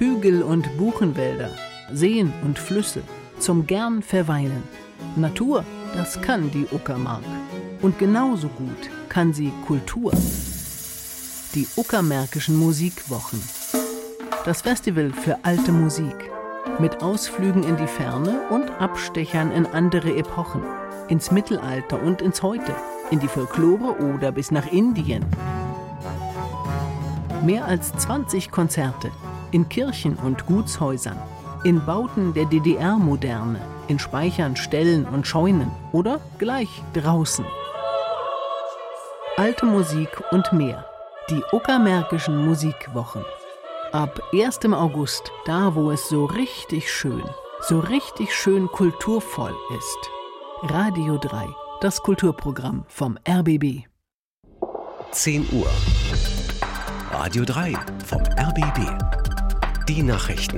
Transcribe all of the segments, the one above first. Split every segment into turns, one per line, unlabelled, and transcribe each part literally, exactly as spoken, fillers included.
Hügel und Buchenwälder, Seen und Flüsse, zum gern verweilen. Natur, das kann die Uckermark. Und genauso gut kann sie Kultur. Die Uckermärkischen Musikwochen. Das Festival für alte Musik. Mit Ausflügen in die Ferne und Abstechern in andere Epochen. Ins Mittelalter und ins Heute. In die Folklore oder bis nach Indien. Mehr als zwanzig Konzerte. In Kirchen und Gutshäusern. In Bauten der D D R-Moderne. In Speichern, Ställen und Scheunen. Oder gleich draußen. Alte Musik und mehr. Die Uckermärkischen Musikwochen. Ab ersten August, da wo es so richtig schön, so richtig schön kulturvoll ist. Radio drei, das Kulturprogramm vom R B B.
zehn Uhr. Radio drei vom R B B. Die Nachrichten.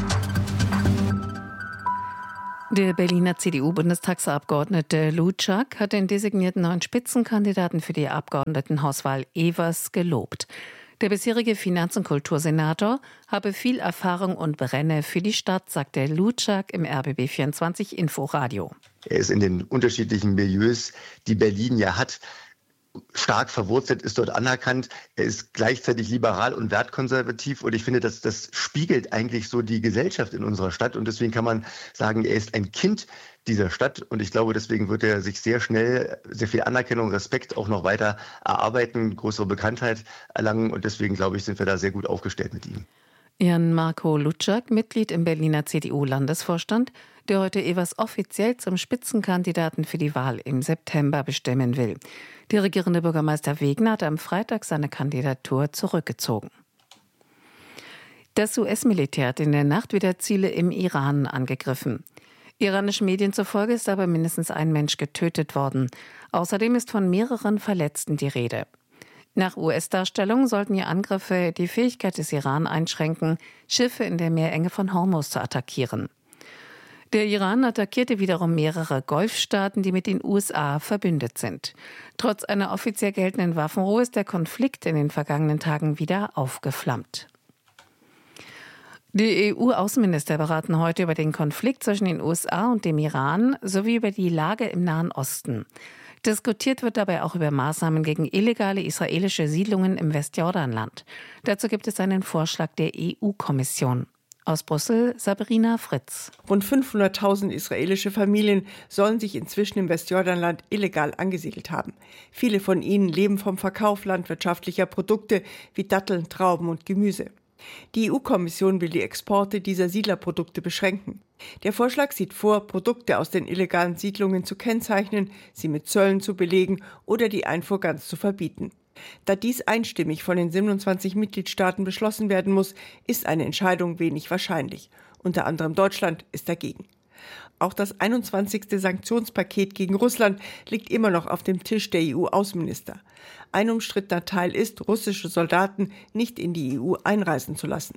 Der Berliner C D U-Bundestagsabgeordnete Luczak hat den designierten neuen Spitzenkandidaten für die Abgeordnetenhauswahl Evers gelobt. Der bisherige Finanz- und Kultursenator habe viel Erfahrung und brenne für die Stadt, sagte Luczak im R B B vierundzwanzig Inforadio.
Er ist in den unterschiedlichen Milieus, die Berlin ja hat, stark verwurzelt, ist dort anerkannt. Er ist gleichzeitig liberal und wertkonservativ. Und ich finde, dass das spiegelt eigentlich so die Gesellschaft in unserer Stadt. Und deswegen kann man sagen, er ist ein Kind dieser Stadt. Und ich glaube, deswegen wird er sich sehr schnell sehr viel Anerkennung, Respekt auch noch weiter erarbeiten, größere Bekanntheit erlangen. Und deswegen, glaube ich, sind wir da sehr gut aufgestellt mit ihm.
Jan-Marco Luczak, Mitglied im Berliner C D U-Landesvorstand, der heute Evers offiziell zum Spitzenkandidaten für die Wahl im September bestimmen will. Der regierende Bürgermeister Wegner hat am Freitag seine Kandidatur zurückgezogen. Das U S-Militär hat in der Nacht wieder Ziele im Iran angegriffen. Iranischen Medien zufolge ist aber mindestens ein Mensch getötet worden. Außerdem ist von mehreren Verletzten die Rede. Nach U S-Darstellung sollten die Angriffe die Fähigkeit des Iran einschränken, Schiffe in der Meerenge von Hormuz zu attackieren. Der Iran attackierte wiederum mehrere Golfstaaten, die mit den U S A verbündet sind. Trotz einer offiziell geltenden Waffenruhe ist der Konflikt in den vergangenen Tagen wieder aufgeflammt. Die E U-Außenminister beraten heute über den Konflikt zwischen den U S A und dem Iran sowie über die Lage im Nahen Osten. Diskutiert wird dabei auch über Maßnahmen gegen illegale israelische Siedlungen im Westjordanland. Dazu gibt es einen Vorschlag der E U-Kommission. Aus Brüssel, Sabrina Fritz.
Rund fünfhunderttausend israelische Familien sollen sich inzwischen im Westjordanland illegal angesiedelt haben. Viele von ihnen leben vom Verkauf landwirtschaftlicher Produkte wie Datteln, Trauben und Gemüse. Die E U-Kommission will die Exporte dieser Siedlerprodukte beschränken. Der Vorschlag sieht vor, Produkte aus den illegalen Siedlungen zu kennzeichnen, sie mit Zöllen zu belegen oder die Einfuhr ganz zu verbieten. Da dies einstimmig von den siebenundzwanzig Mitgliedstaaten beschlossen werden muss, ist eine Entscheidung wenig wahrscheinlich. Unter anderem Deutschland ist dagegen. Auch das einundzwanzigste Sanktionspaket gegen Russland liegt immer noch auf dem Tisch der E U-Außenminister. Ein umstrittener Teil ist, russische Soldaten nicht in die E U einreisen zu lassen.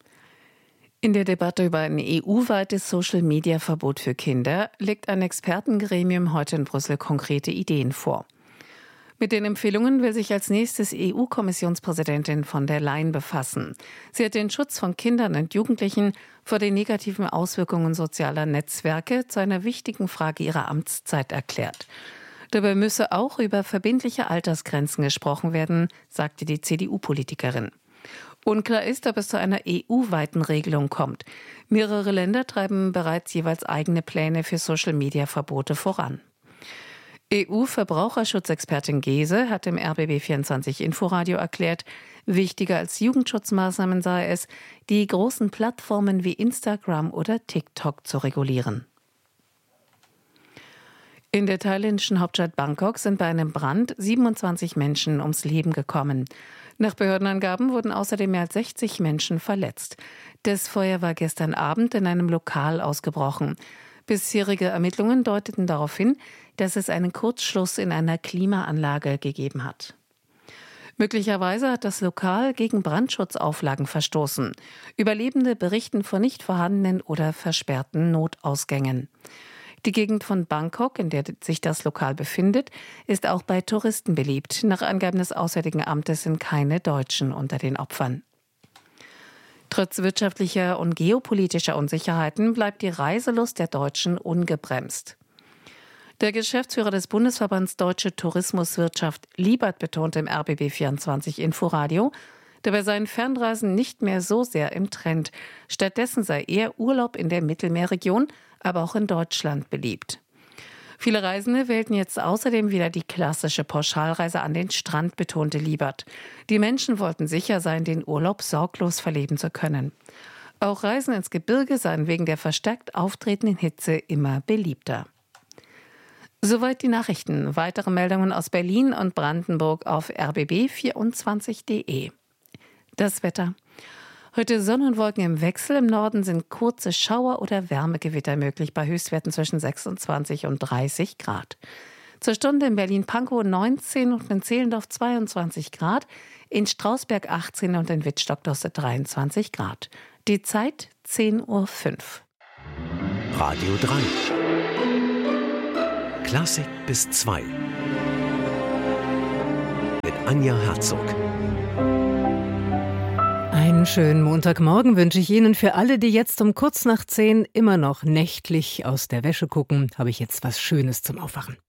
In der Debatte über ein E U-weites Social-Media-Verbot für Kinder legt ein Expertengremium heute in Brüssel konkrete Ideen vor. Mit den Empfehlungen will sich als nächstes E U-Kommissionspräsidentin von der Leyen befassen. Sie hat den Schutz von Kindern und Jugendlichen vor den negativen Auswirkungen sozialer Netzwerke zu einer wichtigen Frage ihrer Amtszeit erklärt. Dabei müsse auch über verbindliche Altersgrenzen gesprochen werden, sagte die C D U-Politikerin. Unklar ist, ob es zu einer E U-weiten Regelung kommt. Mehrere Länder treiben bereits jeweils eigene Pläne für Social-Media-Verbote voran. E U-Verbraucherschutzexpertin Gese hat im R B B vierundzwanzig Inforadio erklärt, wichtiger als Jugendschutzmaßnahmen sei es, die großen Plattformen wie Instagram oder TikTok zu regulieren. In der thailändischen Hauptstadt Bangkok sind bei einem Brand siebenundzwanzig Menschen ums Leben gekommen. Nach Behördenangaben wurden außerdem mehr als sechzig Menschen verletzt. Das Feuer war gestern Abend in einem Lokal ausgebrochen. Bisherige Ermittlungen deuteten darauf hin, dass es einen Kurzschluss in einer Klimaanlage gegeben hat. Möglicherweise hat das Lokal gegen Brandschutzauflagen verstoßen. Überlebende berichten von nicht vorhandenen oder versperrten Notausgängen. Die Gegend von Bangkok, in der sich das Lokal befindet, ist auch bei Touristen beliebt. Nach Angaben des Auswärtigen Amtes sind keine Deutschen unter den Opfern. Trotz wirtschaftlicher und geopolitischer Unsicherheiten bleibt die Reiselust der Deutschen ungebremst. Der Geschäftsführer des Bundesverbands Deutsche Tourismuswirtschaft, Liebert, betonte im R B B vierundzwanzig Inforadio, der bei seinen Fernreisen nicht mehr so sehr im Trend. Stattdessen sei eher Urlaub in der Mittelmeerregion, aber auch in Deutschland beliebt. Viele Reisende wählten jetzt außerdem wieder die klassische Pauschalreise an den Strand, betonte Liebert. Die Menschen wollten sicher sein, den Urlaub sorglos verleben zu können. Auch Reisen ins Gebirge seien wegen der verstärkt auftretenden Hitze immer beliebter. Soweit die Nachrichten. Weitere Meldungen aus Berlin und Brandenburg auf r b b vierundzwanzig punkt d e. Das Wetter. Heute Sonne und Wolken im Wechsel. Im Norden sind kurze Schauer oder Wärmegewitter möglich bei Höchstwerten zwischen sechsundzwanzig und dreißig Grad. Zur Stunde in Berlin-Pankow neunzehn und in Zehlendorf zweiundzwanzig Grad, in Strausberg achtzehn und in Wittstock-Dosse dreiundzwanzig Grad. Die Zeit zehn Uhr fünf.
Radio drei. Klassik bis zwei. Mit Anja Herzog.
Einen schönen Montagmorgen wünsche ich Ihnen. Für alle, die jetzt um kurz nach zehn immer noch nächtlich aus der Wäsche gucken, habe ich jetzt was Schönes zum Aufwachen.